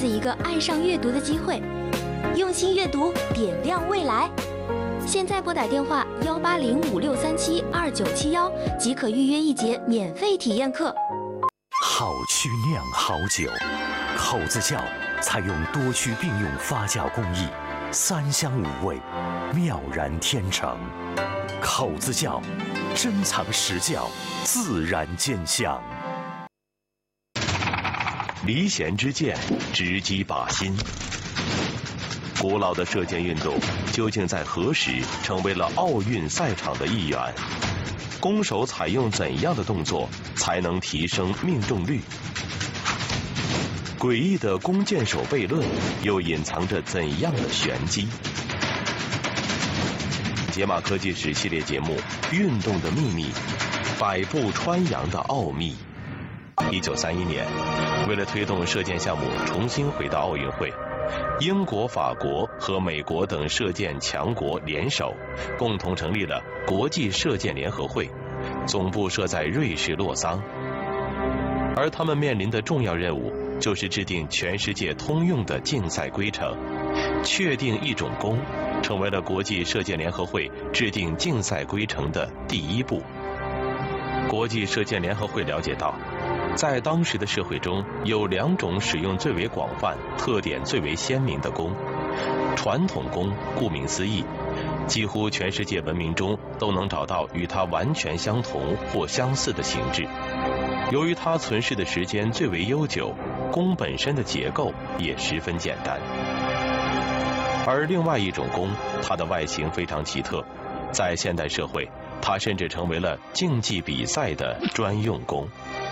子一个爱上阅读的机会，用心阅读，点亮未来。现在拨打电话18056372971，即可预约一节免费体验课。 好曲酿好酒，口子窖采用多区并用发酵工艺，3香5味，妙然天成。口子窖，珍藏实窖，自然见香。离弦之箭，直击靶心。古老的射箭运动究竟在何时成为了奥运赛场的一员？弓手采用怎样的动作才能提升命中率？诡异的弓箭手悖论又隐藏着怎样的玄机？解码科技史系列节目《运动的秘密》，百步穿杨的奥秘。1931年，为了推动射箭项目重新回到奥运会，英国、法国和美国等射箭强国联手，共同成立了国际射箭联合会，总部设在瑞士洛桑。而他们面临的重要任务就是制定全世界通用的竞赛规程，确定一种弓，成为了国际射箭联合会制定竞赛规程的第一步。国际射箭联合会了解到，在当时的社会中，有2种使用最为广泛、特点最为鲜明的弓。传统弓顾名思义，几乎全世界文明中都能找到与它完全相同或相似的形制。由于它存世的时间最为悠久，弓本身的结构也十分简单。而另外一种弓，它的外形非常奇特，在现代社会，它甚至成为了竞技比赛的专用弓。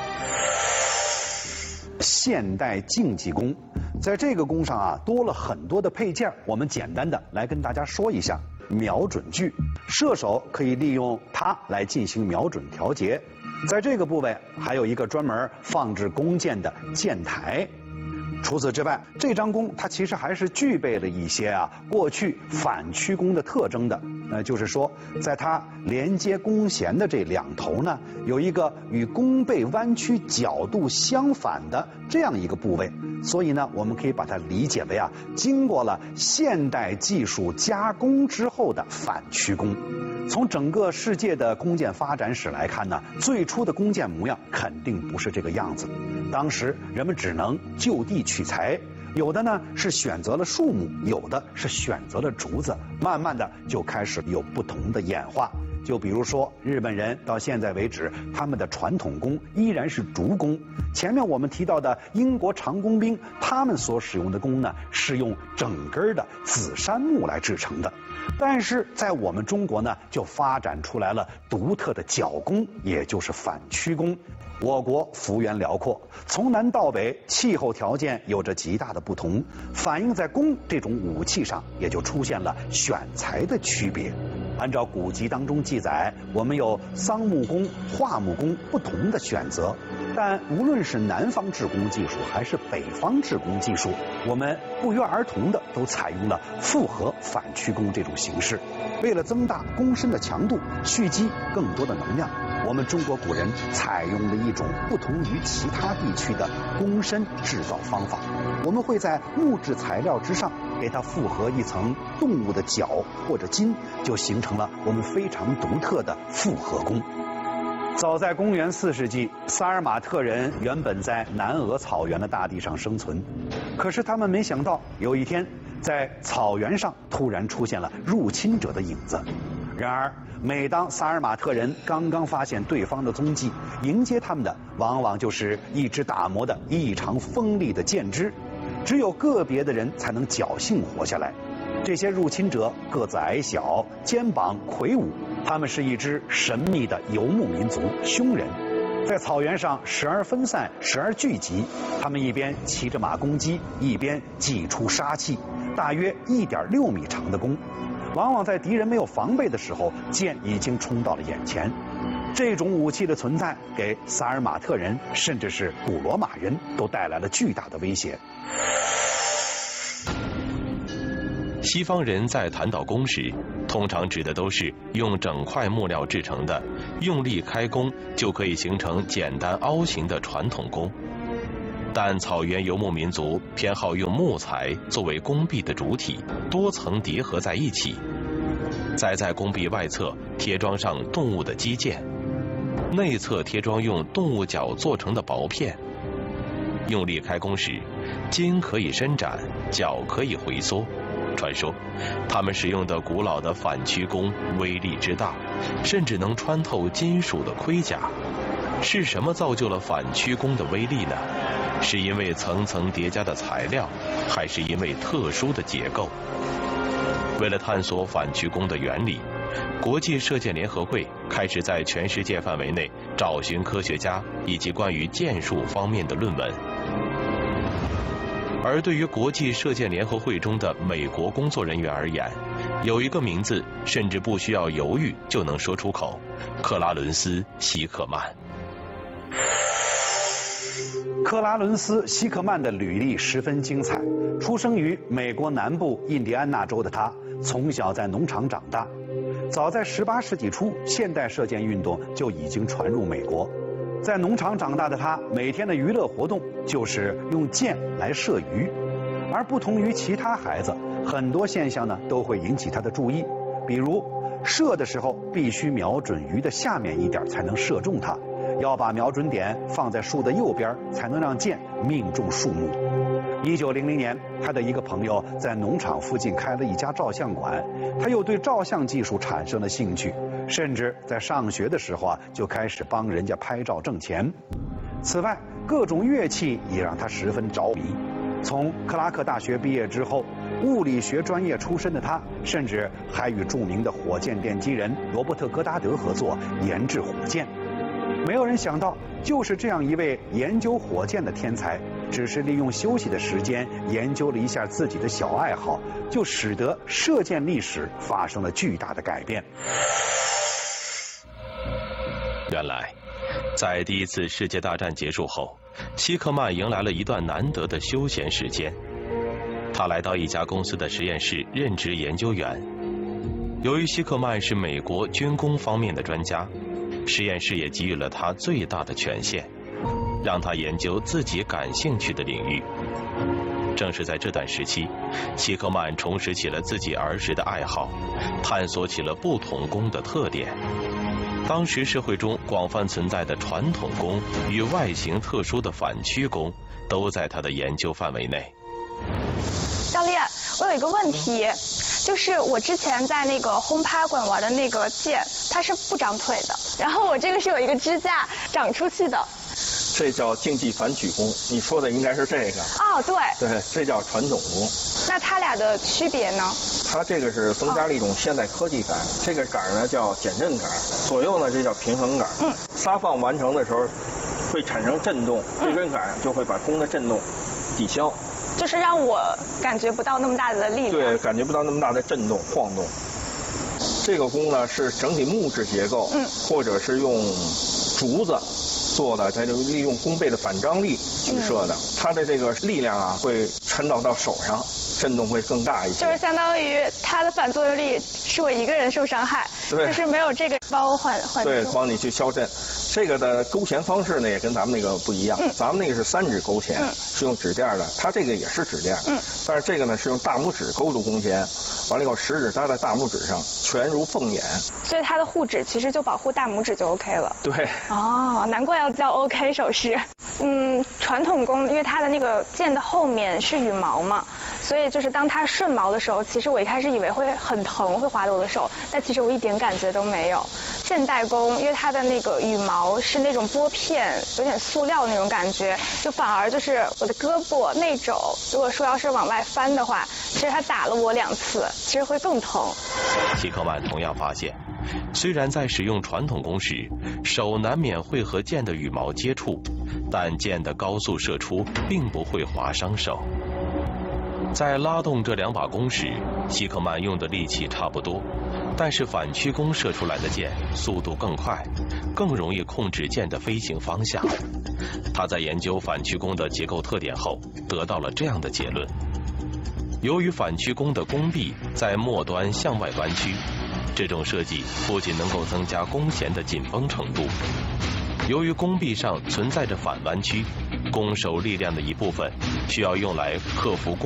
现代竞技弓，在这个弓上啊多了很多的配件，我们简单的来跟大家说一下。瞄准具，射手可以利用它来进行瞄准调节。在这个部位还有一个专门放置弓箭的箭台。除此之外，这张弓它其实还是具备了一些过去反曲弓的特征的。就是说，在它连接弓弦的这2头呢，有一个与弓背弯曲角度相反的这样一个部位。所以呢，我们可以把它理解为经过了现代技术加工之后的反曲弓。从整个世界的弓箭发展史来看呢，最初的弓箭模样肯定不是这个样子。当时人们只能就地取材，有的呢是选择了树木，有的是选择了竹子，慢慢的就开始有不同的演化。就比如说日本人到现在为止，他们的传统弓依然是竹弓。前面我们提到的英国长弓兵，他们所使用的弓呢，是用整根的紫杉木来制成的。但是在我们中国呢，就发展出来了独特的角弓，也就是反曲弓。我国幅员辽阔，从南到北，气候条件有着极大的不同，反映在弓这种武器上，也就出现了选材的区别。按照古籍当中记载，我们有桑木弓、桦木弓不同的选择。但无论是南方制弓技术还是北方制弓技术，我们不约而同的都采用了复合反曲弓这种形式。为了增大弓身的强度，蓄积更多的能量，我们中国古人采用了一种不同于其他地区的弓身制造方法。我们会在木质材料之上给它复合一层动物的角或者筋，就形成了我们非常独特的复合弓。早在公元4世纪，萨尔马特人原本在南俄草原的大地上生存，可是他们没想到有一天，在草原上突然出现了入侵者的影子。然而，每当萨尔马特人刚刚发现对方的踪迹，迎接他们的往往就是一支打磨的异常锋利的箭支。只有个别的人才能侥幸活下来。这些入侵者个子矮小，肩膀魁梧，他们是一支神秘的游牧民族匈人，在草原上时而分散，时而聚集。他们一边骑着马弓机，一边祭出杀气，大约1.6米长的弓，往往在敌人没有防备的时候，箭已经冲到了眼前。这种武器的存在给萨尔马特人甚至是古罗马人都带来了巨大的威胁。 西方人在谈到弓时，通常指的都是用整块木料制成的，用力开弓就可以形成简单凹形的传统弓。 但草原游牧民族偏好用木材作为弓壁的主体，多层叠合在一起，再在弓壁外侧贴装上动物的肌腱，内侧贴装用动物角做成的薄片。用力开弓时，筋可以伸展，脚可以回缩。传说，他们使用的古老的反曲弓威力之大，甚至能穿透金属的盔甲。是什么造就了反曲弓的威力呢？是因为层层叠加的材料，还是因为特殊的结构？为了探索反曲弓的原理，国际射箭联合会开始在全世界范围内找寻科学家以及关于箭术方面的论文。而对于国际射箭联合会中的美国工作人员而言，有一个名字甚至不需要犹豫就能说出口：克拉伦斯·希克曼。 克拉伦斯·希克曼的履历十分精彩。出生于美国南部印第安纳州的他，从小在农场长大。早在18世纪初，现代射箭运动就已经传入美国。在农场长大的他，每天的娱乐活动就是用箭来射鱼。而不同于其他孩子，很多现象呢都会引起他的注意，比如射的时候必须瞄准鱼的下面一点才能射中它。要把瞄准点放在树的右边，才能让箭命中树木。1900年，他的一个朋友在农场附近开了一家照相馆，他又对照相技术产生了兴趣，甚至在上学的时候就开始帮人家拍照挣钱。此外，各种乐器也让他十分着迷。从克拉克大学毕业之后，物理学专业出身的他，甚至还与著名的火箭奠基人罗伯特·戈达德合作研制火箭。没有人想到，就是这样一位研究火箭的天才，只是利用休息的时间研究了一下自己的小爱好，就使得射箭历史发生了巨大的改变。 原来，在第一次世界大战结束后，希克曼迎来了一段难得的休闲时间。他来到一家公司的实验室任职研究员。由于希克曼是美国军工方面的专家，实验室也给予了他最大的权限，让他研究自己感兴趣的领域。正是在这段时期，希克曼重拾起了自己儿时的爱好，探索起了不同弓的特点。当时社会中广泛存在的传统弓与外形特殊的反曲弓，都在他的研究范围内。 教练，我有一个问题，就是我之前在那个轰趴馆玩的那个箭，它是不长腿的，然后我这个是有一个支架长出去的。 这叫竞技反曲弓，你说的应该是这个。 哦，对。 对，这叫传统弓。 那它俩的区别呢？ 它这个是增加了一种现代科技感，这个杆呢叫减震杆，左右呢这叫平衡杆。撒放完成的时候会产生震动，这根杆就会把弓的震动抵消。 就是让我感觉不到那么大的力量。 对，感觉不到那么大的震动晃动。这个弓呢是整体木质结构，或者是用竹子做的，它就利用弓背的反张力去射的，它的这个力量会传导到手上，震动会更大一些。 就是相当于它的反作用力是我一个人受伤害，就是没有这个帮我缓对，帮你去消震。这个的勾弦方式呢也跟咱们那个不一样，咱们那个是3指勾弦，是用指垫的，它这个也是指垫，但是这个呢是用大拇指勾住弓弦，完了以后食指搭在大拇指上，全如凤眼。 所以它的护指其实就保护大拇指就 OK 了。 对。 哦，难怪要叫 OK 手势。传统弓因为它的那个箭的后面是羽毛嘛，所以就是当它顺毛的时候，其实我一开始以为会很疼，会划得我的手，但其实我一点感觉都没有。现代弓因为它的那个羽毛是那种拨片，有点塑料那种感觉，就反而就是我的胳膊内肘，如果说要是往外翻的话，其实它打了我2次，其实会更疼。 希克曼同样发现，虽然在使用传统弓时，手难免会和箭的羽毛接触，但箭的高速射出并不会划伤手。在拉动这2把弓时，希克曼用的力气差不多，但是反曲弓射出来的箭速度更快，更容易控制箭的飞行方向。他在研究反曲弓的结构特点后，得到了这样的结论：由于反曲弓的弓壁在末端向外弯曲，这种设计不仅能够增加弓弦的紧绷程度，由于弓壁上存在着反弯曲， 弓手力量的一部分，需要用来克服